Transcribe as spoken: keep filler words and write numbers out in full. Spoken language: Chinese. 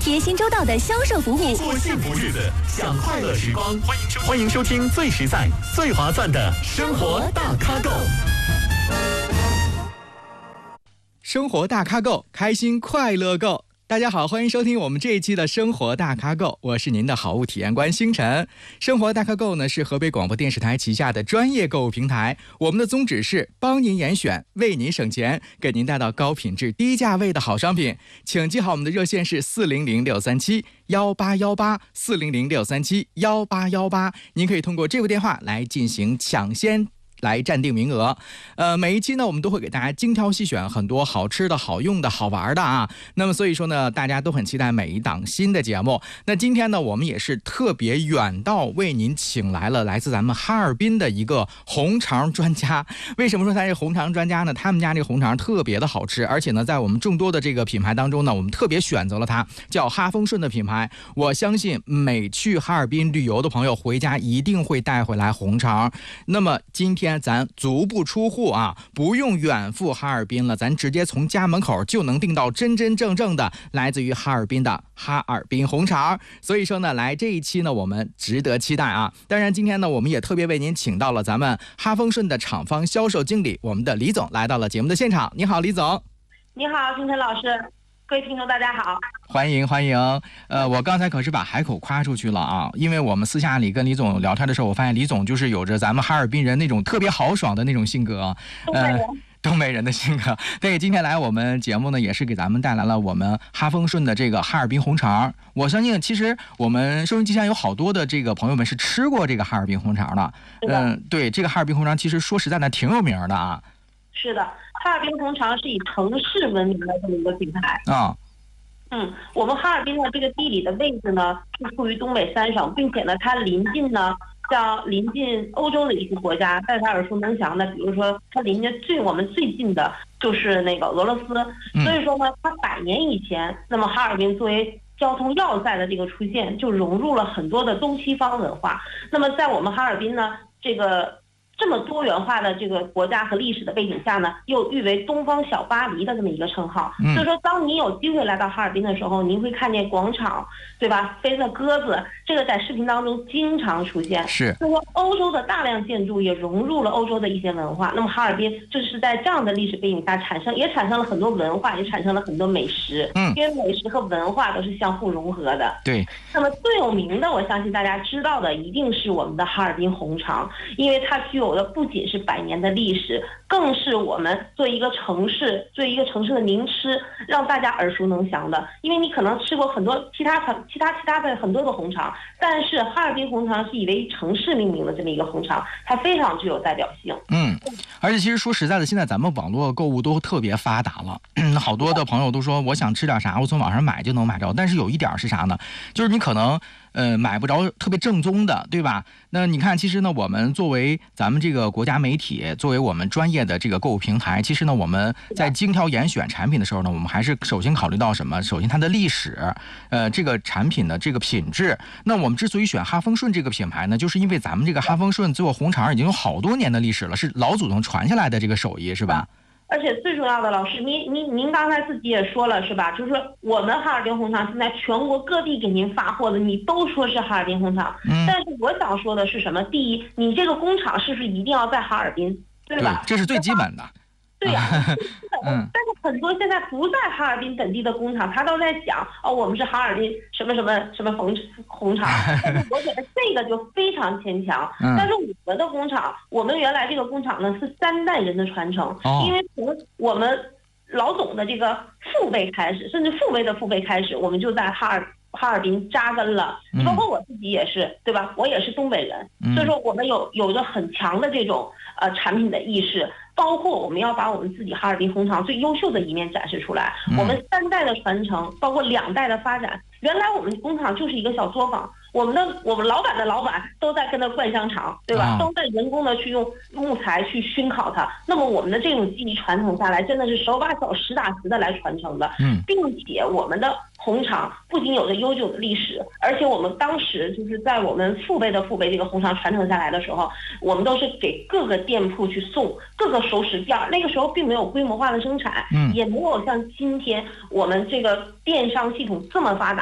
贴心周到的销售服务， 过幸福日子，享快乐时光。欢迎收欢迎收听最实在、最划算的生活大咖购。 生活大咖购，开心快乐购。大家好，欢迎收听我们这一期的生活大咖购，我是您的好物体验官星辰。生活大咖购呢是河北广播电视台旗下的专业购物平台，我们的宗旨是帮您严选，为您省钱，给您带到高品质低价位的好商品。请记好我们的热线是四零零六三七幺八幺八四零零六三七幺八幺八，您可以通过这个电话来进行抢先来占定名额。呃，每一期呢，我们都会给大家精挑细选很多好吃的、好用的、好玩的啊。那么所以说呢，大家都很期待每一档新的节目。那今天呢，我们也是特别远道为您请来了来自咱们哈尔滨的一个红肠专家。为什么说他是红肠专家呢？他们家这个红肠特别的好吃，而且呢，在我们众多的这个品牌当中呢，我们特别选择了它，叫哈丰顺的品牌。我相信每去哈尔滨旅游的朋友回家一定会带回来红肠。那么今天咱足不出户啊，不用远赴哈尔滨了，咱直接从家门口就能订到真真正正的来自于哈尔滨的哈尔滨红肠。所以说呢，来这一期呢，我们值得期待啊。当然今天呢，我们也特别为您请到了咱们哈丰顺的厂方销售经理，我们的李总来到了节目的现场。你好，李总。 你好，星辰老师。各位听众大家好， 欢迎欢迎。呃，我刚才可是把海口夸出去了啊，因为我们私下里跟李总聊天的时候，我发现李总就是有着咱们哈尔滨人那种特别豪爽的那种性格， 呃， 东北人的性格。对，今天来我们节目呢，也是给咱们带来了我们哈丰顺的这个哈尔滨红肠。我相信，其实我们收音机上有好多的这个朋友们是吃过这个哈尔滨红肠的。嗯、呃，对，这个哈尔滨红肠其实说实在的挺有名的啊。 是的，哈尔滨红肠是以城市闻名的这么一个品牌啊。 嗯，我们哈尔滨的这个地理的位置呢，是处于东北三省，并且呢，它临近呢，像临近欧洲的一些国家，大家耳熟能详的，比如说它临近最我们最近的就是那个俄罗斯，所以说呢，它百年以前，那么哈尔滨作为交通要塞的这个出现，就融入了很多的东西方文化。那么在我们哈尔滨呢，这个这么多元化的这个国家和历史的背景下呢，又誉为东方小巴黎的这么一个称号。所以说，当你有机会来到哈尔滨的时候，您会看见广场，对吧？飞的鸽子，这个在视频当中经常出现。 是。 所以说，欧洲的大量建筑也融入了欧洲的一些文化。那么哈尔滨就是在这样的历史背景下产生，也产生了很多文化，也产生了很多美食。嗯。因为美食和文化都是相互融合的。 对。 那么最有名的，我相信大家知道的一定是我们的哈尔滨红肠，因为它具有的不仅是百年的历史，更是我们作为一个城市，作为一个城市的名吃，让大家耳熟能详的。因为你可能吃过很多其他其他其他的很多的红肠，但是哈尔滨红肠是以为城市命名的这么一个红肠，它非常具有代表性。 嗯，而且其实说实在的，现在咱们网络购物都特别发达了，嗯，好多的朋友都说我想吃点啥，我从网上买就能买着。但是有一点是啥呢？就是你可能呃买不着特别正宗的，对吧？那你看，其实呢，我们作为咱们这个国家媒体，作为我们专业的这个购物平台，其实呢，我们在精挑严选产品的时候呢，我们还是首先考虑到什么？首先它的历史，呃，这个产品的这个品质。那我们之所以选哈丰顺这个品牌呢，就是因为咱们这个哈丰顺做红肠已经有好多年的历史了，是老祖宗传下来的这个手艺，是吧？ 而且最重要的，老师，您您您刚才自己也说了是吧？就是说我们哈尔滨红肠现在全国各地给您发货的，你都说是哈尔滨红肠。嗯。但是我想说的是什么？第一，你这个工厂是不是一定要在哈尔滨，对吧？ 对，这是最基本的。 对呀、啊，嗯，但是很多现在不在哈尔滨本地的工厂，他都在讲哦，我们是哈尔滨什么什么什么红红肠，但是我觉得这个就非常牵强。嗯、但是我们的工厂，我们原来这个工厂呢是三代人的传承，哦、因为从我们老总的这个父辈开始，甚至父辈的父辈开始，我们就在哈尔。哈尔滨扎根了，包括我自己也是，对吧？我也是东北人，所以说我们有有着很强的这种呃产品的意识，包括我们要把我们自己哈尔滨红肠最优秀的一面展示出来。我们三代的传承，包括两代的发展，原来我们工厂就是一个小作坊。我们的我们老板的老板都在跟他灌香肠，对吧？都在人工的去用木材去熏烤它。那么我们的这种技艺传承下来，真的是手把手、实打实的来传承的。嗯，并且我们的红肠不仅有着悠久的历史，而且我们当时就是在我们父辈的父辈这个红肠传承下来的时候，我们都是给各个店铺去送，各个熟食店。那个时候并没有规模化的生产，嗯，也没有像今天我们这个电商系统这么发达。